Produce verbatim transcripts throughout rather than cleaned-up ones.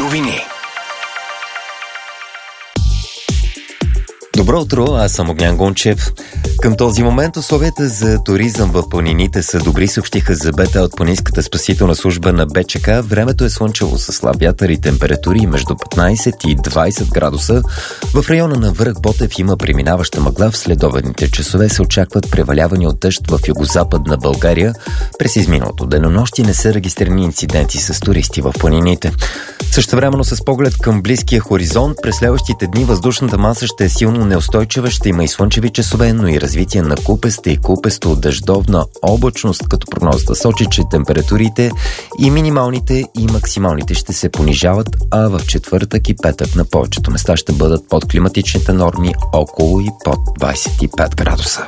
новини. Добро утро, аз съм Огнян Гончев. Към този момент условията за туризъм в планините са добри, съобщиха за БТА от планинската спасителна служба на БЧК. Времето е слънчево с слаб вятър и температури между петнайсет и двайсет градуса. В района на връх Ботев има преминаваща мъгла. В следобедните часове се очакват превалявани от дъжд в югозападна България. През изминалото денонощие не са регистрирани инциденти с туристи в планините. Същевременно с поглед към близкия хоризонт, през следващите дни въздушната маса ще е силно неустойчива, ще има и слънчеви часове, но и развитие на купеста и купесто дъждовна облачност, като прогнозата сочи, че температурите и минималните и максималните ще се понижават, а в четвъртък и петък на повечето места ще бъдат под климатичните норми около и под двайсет и пет градуса.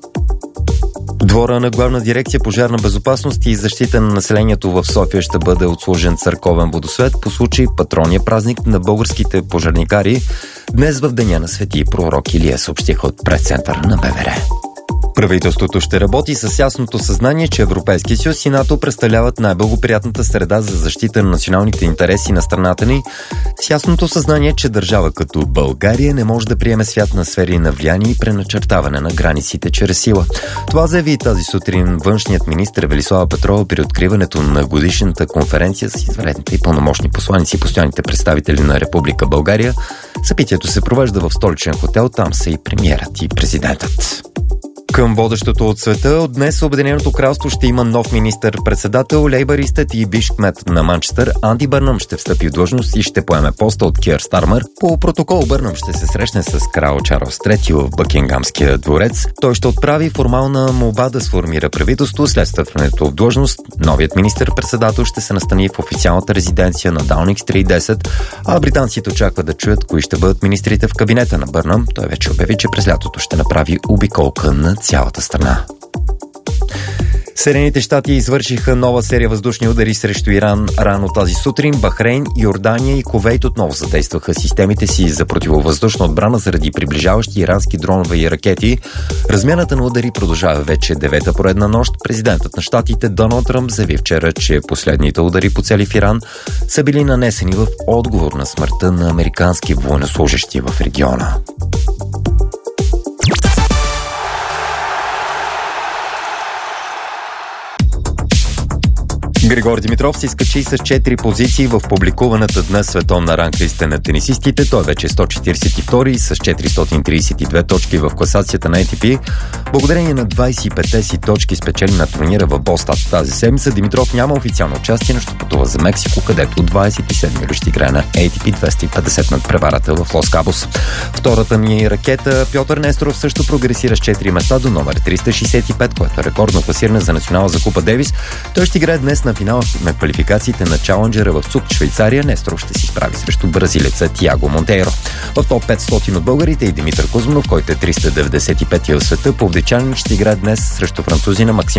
В двора на Главна дирекция пожарна безопасност и защита на населението в София ще бъде отслужен църковен водосвет по случай патронния празник на българските пожарникари днес в деня на свети пророк Илия, съобщиха от пресцентъра на МВР. Правителството ще работи с ясното съзнание, че Европейския съюз и НАТО представляват най-благоприятната среда за защита на националните интереси на страната ни, с ясното съзнание, че държава като България не може да приеме свят на сфери на влияние и преначертаване на границите чрез сила. Това заяви тази сутрин външният министър Велислава Петрова при откриването на годишната конференция с извънредните и пълномощни посланици и постоянните представители на Република България. Събитието се провежда в столичен хотел, там са и премиерът и президентът. Към водещото от света, от днес Обединеното кралство ще има нов министър-председател. Лейбъристът и бивш кмет на Манчестър Анди Бърнъм ще встъпи в длъжност и ще поеме поста от Киър Стармър. По протокол Бърнъм ще се срещне с крал Чарлз трети в Бъкингамския дворец. Той ще отправи формална молба да сформира правителство след встъпването в длъжност. Новият министър-председател ще се настани в официалната резиденция на Даунинг Стрийт десет, а британците очакват да чуят кои ще бъдат министрите в кабинета на Бърнъм. Той вече обяви, че през лятото ще направи обиколка на цялата страна. Съединените щати извършиха нова серия въздушни удари срещу Иран рано тази сутрин. Бахрейн, Йордания и Кувейт отново задействаха системите си за противовъздушна отбрана заради приближаващи ирански дронове и ракети. Размяната на удари продължава вече девета поредна нощ. Президентът на щатите Доналд Тръмп заяви вчера, че последните удари по цели в Иран са били нанесени в отговор на смъртта на американски военнослужещи в региона. Григор Димитров се изкачи с четири позиции в публикуваната днес световна ранглиста на тенисистите. Той вече е сто четирийсет и втори с четиристотин трийсет и две точки в класацията на Ей Ти Пи. Благодарение на двайсет и петте си точки спечели на турнира в Бостон тази седмица, Димитров няма официално участие, но ще пътува за Мексико, където двайсет и седми ще играе на Ей Ти Пи двеста и петдесет над преварата в Лос Кабос. Втората ни ракета Пьотър Несторов също прогресира с четири места до номер триста шейсет и пет, което е рекордно класиране за национала за Купа Дейвис. Той ще играе днес на финала на квалификациите на Чаленджера в Цук, Швейцария. Несторов ще си справи срещу бразилеца Тиаго Монтейро. В топ петстотин от българите и Димитър Кузманов, който е триста деветдесет и пети в света. Пловдивчанин ще играе днес срещу французина Максим